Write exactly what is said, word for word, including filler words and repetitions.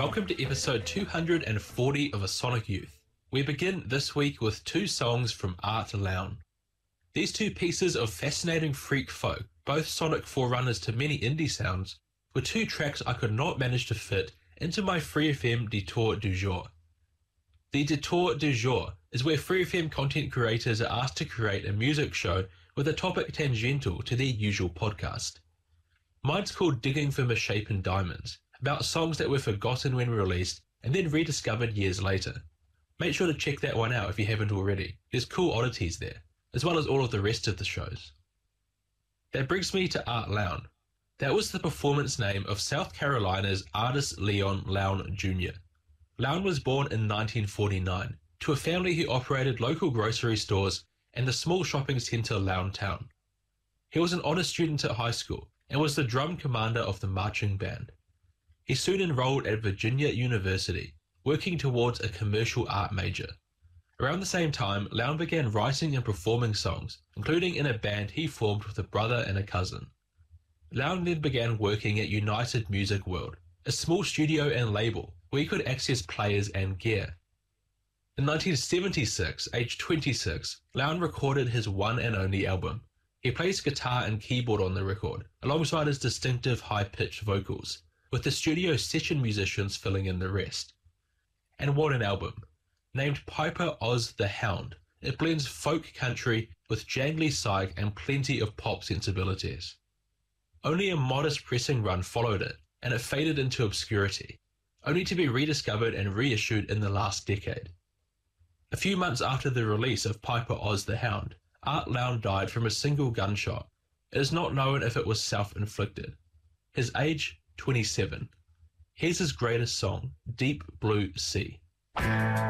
welcome to episode two hundred forty of A Sonic Youth. We begin this week with two songs from Art Lown. These two pieces of fascinating freak folk, both sonic forerunners to many indie sounds, were two tracks I could not manage to fit into my Free F M Detour du Jour. The Detour du Jour is where Free F M content creators are asked to create a music show with a topic tangential to their usual podcast. Mine's called Digging for Misshapen Diamonds, about songs that were forgotten when released and then rediscovered years later. Make sure to check that one out if you haven't already. There's cool oddities there, as well as all of the rest of the shows. That brings me to Art Lown. That was the performance name of South Carolina's artist Leon Lown Junior Lown was born in nineteen forty-nine to a family who operated local grocery stores and the small shopping centre Lown Town. He was an honour student at high school and was the drum commander of the marching band. He soon enrolled at Virginia University, working towards a commercial art major. Around the same time, Lown began writing and performing songs, including in a band he formed with a brother and a cousin. Lown then began working at United Music World, a small studio and label where he could access players and gear. In nineteen seventy-six, aged twenty-six, Lown recorded his one and only album. He plays guitar and keyboard on the record, alongside his distinctive high-pitched vocals, with the studio session musicians filling in the rest. And what an album! Named Piper Oz the Hound, it blends folk country with jangly psych and plenty of pop sensibilities. Only a modest pressing run followed it, and it faded into obscurity, only to be rediscovered and reissued in the last decade. A few months after the release of Piper Oz the Hound, Art Lown died from a single gunshot. It is not known if it was self-inflicted. His age, twenty-seven. Here's his greatest song, Deep Blue Sea.